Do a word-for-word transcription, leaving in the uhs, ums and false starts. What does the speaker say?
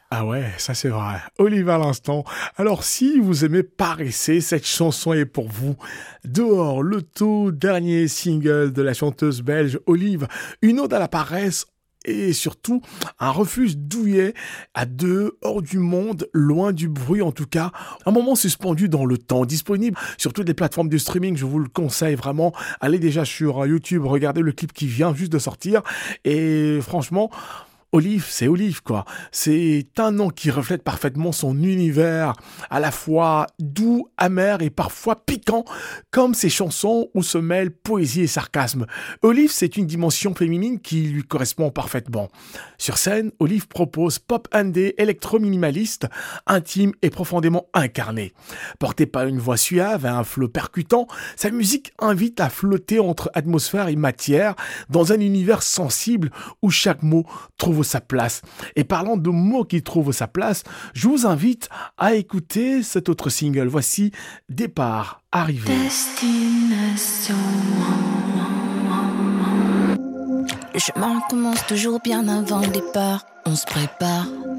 Ah ouais, ça c'est vrai. Olive à l'instant. Alors si vous aimez paresser, cette chanson est pour vous. Dehors, le tout dernier single de la chanteuse belge Olive, une ode à la paresse et surtout un refuge douillet à deux, hors du monde, loin du bruit en tout cas. Un moment suspendu dans le temps, disponible sur toutes les plateformes de streaming, je vous le conseille vraiment. Allez déjà sur YouTube, regardez le clip qui vient juste de sortir et franchement, Olive, c'est Olive, quoi. C'est un nom qui reflète parfaitement son univers, à la fois doux, amer et parfois piquant, comme ses chansons où se mêlent poésie et sarcasme. Olive, c'est une dimension féminine qui lui correspond parfaitement. Sur scène, Olive propose pop indé électro-minimaliste, intime et profondément incarné. Portée par une voix suave et un flow percutant, sa musique invite à flotter entre atmosphère et matière dans un univers sensible où chaque mot trouve sa place. Et parlant de mots qui trouvent sa place, je vous invite à écouter cet autre single. Voici Départ, Arrivée. Destination. Le chemin commence toujours bien avant le départ. On se prépare.